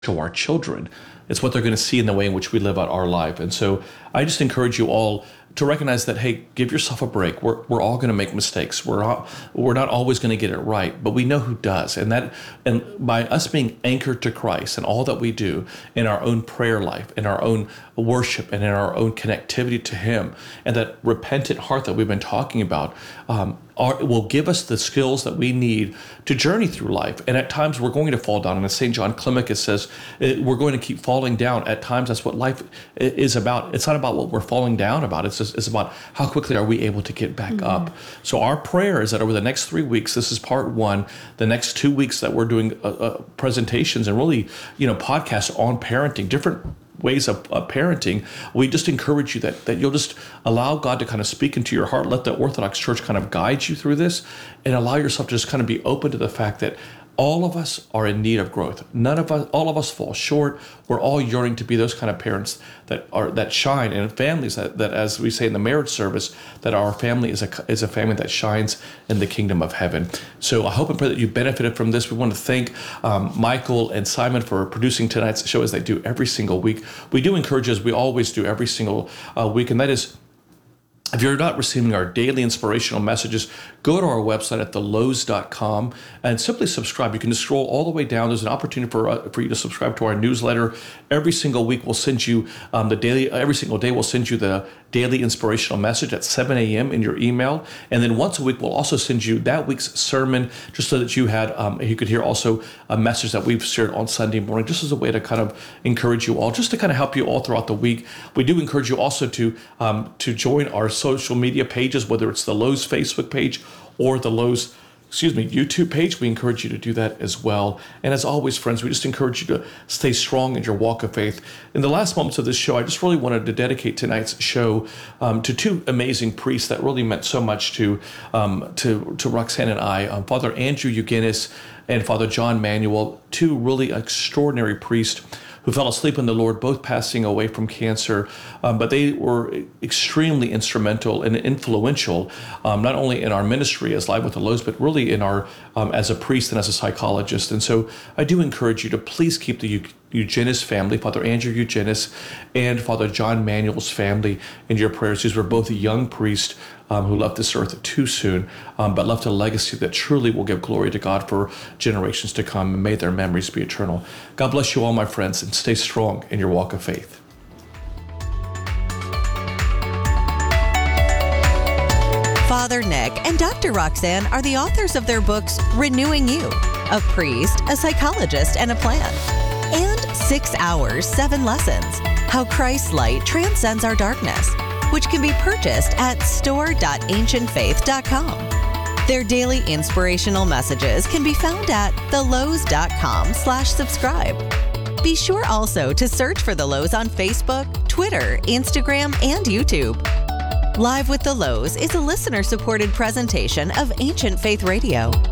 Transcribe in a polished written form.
to our children. It's what they're going to see in the way in which we live out our life. And so I just encourage you all to recognize that, hey, give yourself a break. We're all going to make mistakes. We're not always going to get it right, but we know who does. And by us being anchored to Christ and all that we do in our own prayer life, in our own worship, and in our own connectivity to Him, and that repentant heart that we've been talking about, will give us the skills that we need to journey through life. And at times we're going to fall down. And as St. John Climacus says, we're going to keep falling down. At times that's what life is about. It's not about what we're falling down about. It's about how quickly are we able to get back up. So our prayer is that over the next 3 weeks, this is part one, the next 2 weeks that we're doing presentations and really, podcasts on parenting, different ways of parenting. We just encourage you that you'll just allow God to kind of speak into your heart. Let the Orthodox Church kind of guide you through this, and allow yourself to just kind of be open to the fact that all of us are in need of growth. All of us fall short. We're all yearning to be those kind of parents that shine, and families that as we say in the marriage service, that our family is a family that shines in the kingdom of heaven. So I hope and pray that you benefited from this. We want to thank Michael and Simon for producing tonight's show as they do every single week. We do encourage, as we always do every single week, and that is, if you're not receiving our daily inspirational messages, go to our website at thelows.com and simply subscribe. You can just scroll all the way down. There's an opportunity for you to subscribe to our newsletter. Every single week we'll send you every single day we'll send you the daily inspirational message at 7 a.m. in your email. And then once a week we'll also send you that week's sermon, just so that you could hear also a message that we've shared on Sunday morning, just as a way to kind of encourage you all, just to kind of help you all throughout the week. We do encourage you also to join our social media pages, whether it's the Lows Facebook page or the Lows YouTube page. We encourage you to do that as well. And as always, friends, we just encourage you to stay strong in your walk of faith. In the last moments of this show, I just really wanted to dedicate tonight's show to two amazing priests that really meant so much to Roxanne and I, Father Andrew Eugenis and Father John Manuel, two really extraordinary priests who fell asleep in the Lord, both passing away from cancer. But they were extremely instrumental and influential, not only in our ministry as Live with the Lows, but really in our as a priest and as a psychologist. And so I do encourage you to please keep the Eugenis family, Father Andrew Eugenis and Father John Manuel's family, in your prayers. These were both young priests who left this earth too soon, but left a legacy that truly will give glory to God for generations to come, and may their memories be eternal. God bless you all, my friends, and stay strong in your walk of faith. Father Nick and Dr. Roxanne are the authors of their books Renewing You, a priest, a psychologist, and a plan, and 6 Hours, 7 Lessons, How Christ's Light Transcends Our Darkness, which can be purchased at store.ancientfaith.com. Their daily inspirational messages can be found at thelows.com/subscribe. Be sure also to search for The Lows on Facebook, Twitter, Instagram, and YouTube. Live with the Lows is a listener-supported presentation of Ancient Faith Radio.